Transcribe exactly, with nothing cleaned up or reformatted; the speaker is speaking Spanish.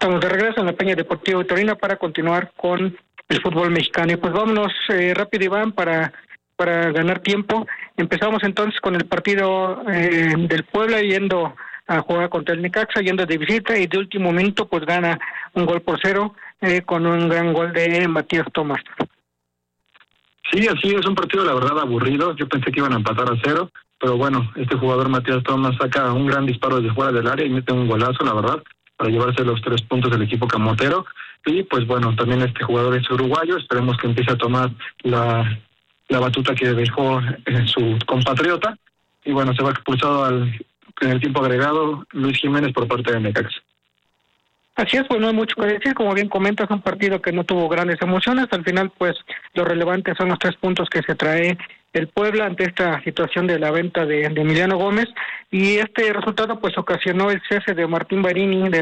Estamos de regreso en la Peña Deportiva de Torino para continuar con el fútbol mexicano. Y pues vámonos eh, rápido, Iván, para para ganar tiempo. Empezamos entonces con el partido eh, del Puebla yendo a jugar contra el Necaxa, yendo de visita, y de último minuto pues gana un gol por cero eh, con un gran gol de Matías Tomás. Sí, así es un partido la verdad aburrido. Yo pensé que iban a empatar a cero, pero bueno, este jugador Matías Tomás saca un gran disparo desde fuera del área y mete un golazo, la verdad, para llevarse los tres puntos del equipo camotero. Y pues bueno, también este jugador es uruguayo, esperemos que empiece a tomar la, la batuta que dejó eh, su compatriota. Y bueno, se va expulsado al, en el tiempo agregado Luis Jiménez por parte de Necaxa. Así es, pues no hay mucho que decir, como bien comentas, un partido que no tuvo grandes emociones. Al final, pues lo relevante son los tres puntos que se trae el Puebla ante esta situación de la venta de, de Emiliano Gómez, y este resultado pues ocasionó el cese de Martín Barini de